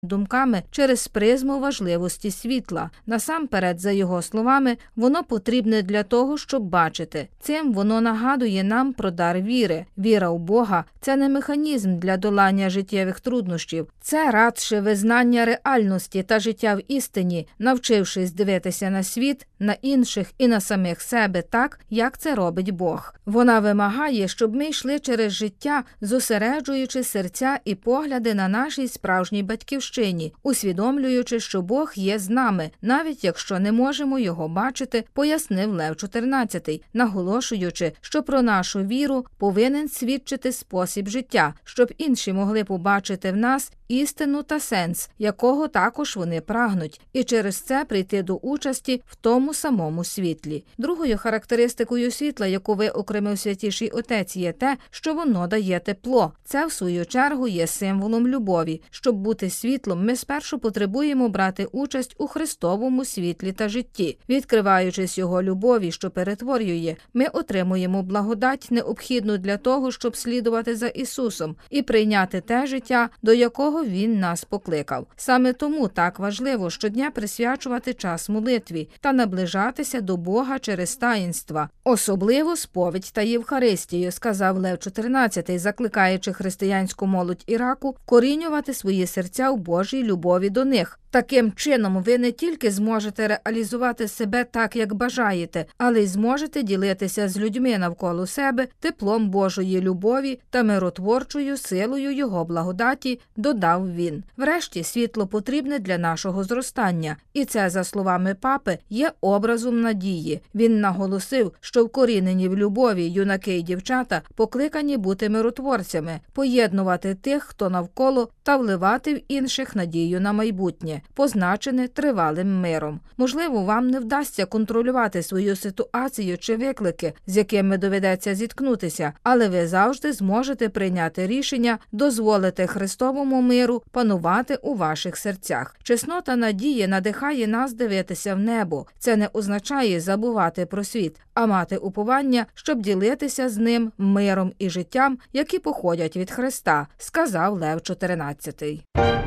думками через призму важливості світла. Насамперед, за його словами, воно потрібне для того, щоб бачити. Цим воно нагадує нам про дар віри. Віра у Бога – це не механізм для долання життєвих труднощів. Це радше визнання реальності та життя в істині, навчившись дивитися на світ, на інших і на самих себе так, як це робить Бог. Вона вимагає, щоб ми йшли через життя, зосереджуючи серця і погляди на нашій справжній батьківщині, усвідомлюючи, що Бог є з нами, навіть якщо не можемо його бачити, пояснив Лев XIV, наголошуючи, що про нашу віру повинен свідчити спосіб життя, щоб інші могли побачити в нас істину та сенс, якого також вони прагнуть, і через це прийти до участі в тому самому світлі. Другою характеристикою світла, яку виокремив Святіший Отець, є те, що воно дає тепло. Це, в свою чергу, є символом любові. Щоб бути світлом, ми спершу потребуємо брати участь у Христовому світлі та житті. Відкриваючись Його любові, що перетворює, ми отримуємо благодать, необхідну для того, щоб слідувати за Ісусом і прийняти те життя, до якого Він нас покликав. Саме тому так важливо щодня присвячувати час молитві та наближатися до Бога через таїнства, особливо сповідь та Євхаристію, сказав Лев XIV, закликаючи християнську молодь Іраку вкорінювати свої серця в Божій любові до них. Таким чином, ви не тільки зможете реалізувати себе так, як бажаєте, але й зможете ділитися з людьми навколо себе теплом Божої любові та миротворчою силою Його благодаті, додав він. Врешті, світло потрібне для нашого зростання, і це, за словами папи, є образом надії. Він наголосив, що вкорінені в любові юнаки і дівчата покликані бути миротворцями, поєднувати тих, хто навколо, та вливати в інших надію на майбутнє, позначене тривалим миром. Можливо, вам не вдасться контролювати свою ситуацію чи виклики, з якими доведеться зіткнутися, але ви завжди зможете прийняти рішення дозволити Христовому миру панувати у ваших серцях. Чеснота надії надихає нас дивитися в небо. Це не означає забувати про світ, а мати уповання, щоб ділитися з ним миром і життям, які походять від Христа, сказав Лев XIV.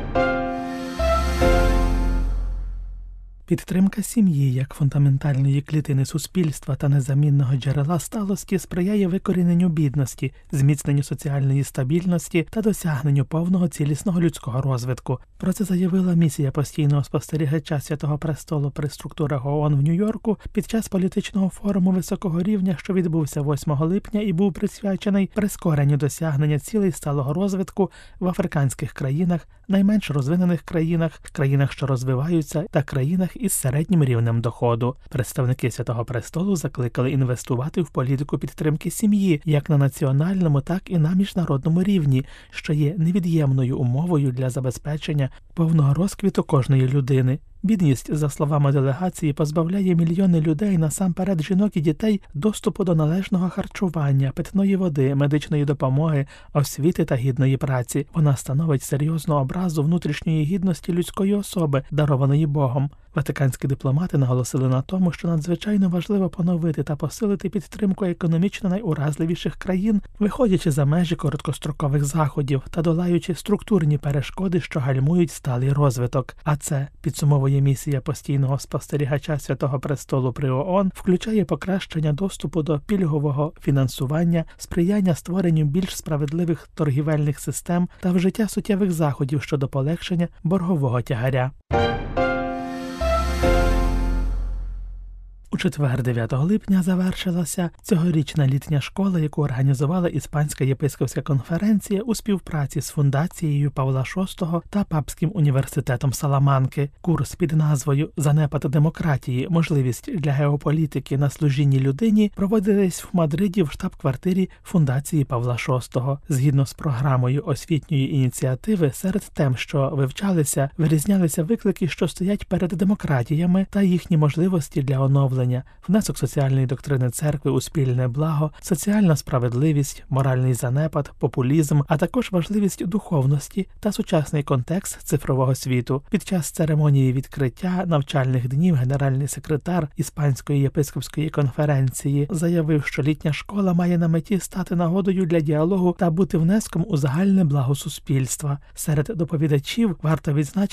Підтримка сім'ї як фундаментальної клітини суспільства та незамінного джерела сталості сприяє викоріненню бідності, зміцненню соціальної стабільності та досягненню повного цілісного людського розвитку. Про це заявила місія постійного спостерігача Святого Престолу при структурах ООН в Нью-Йорку під час політичного форуму високого рівня, що відбувся 8 липня і був присвячений прискоренню досягнення цілей сталого розвитку в африканських країнах, найменш розвинених країнах, країнах, що розвиваються, та країнах із середнім рівнем доходу. Представники Святого Престолу закликали інвестувати в політику підтримки сім'ї як на національному, так і на міжнародному рівні, що є невід'ємною умовою для забезпечення повного розквіту кожної людини. Бідність, за словами делегації, позбавляє мільйони людей, насамперед жінок і дітей, доступу до належного харчування, питної води, медичної допомоги, освіти та гідної праці. Вона становить серйозну образу внутрішньої гідності людської особи, дарованої Богом. Ватиканські дипломати наголосили на тому, що надзвичайно важливо поновити та посилити підтримку економічно найуразливіших країн, виходячи за межі короткострокових заходів та долаючи структурні перешкоди, що гальмують сталий розвиток. А це, підсумовує місія постійного спостерігача Святого Престолу при ООН, включає покращення доступу до пільгового фінансування, сприяння створенню більш справедливих торгівельних систем та вжиття суттєвих заходів щодо полегшення боргового тягаря. У четвер, 9 липня, завершилася цьогорічна літня школа, яку організувала Іспанська єпископська конференція у співпраці з фундацією Павла VI та Папським університетом Саламанки. Курс під назвою «Занепад демократії. Можливість для геополітики на служінні людині» проводились в Мадриді в штаб-квартирі фундації Павла VI. Згідно з програмою освітньої ініціативи, серед тем, що вивчалися, вирізнялися виклики, що стоять перед демократіями та їхні можливості для оновлення, внесок соціальної доктрини церкви у спільне благо, соціальна справедливість, моральний занепад, популізм, а також важливість духовності та сучасний контекст цифрового світу. Під час церемонії відкриття навчальних днів генеральний секретар Іспанської єпископської конференції заявив, що літня школа має на меті стати нагодою для діалогу та бути внеском у загальне благо суспільства. Серед доповідачів варто відзначити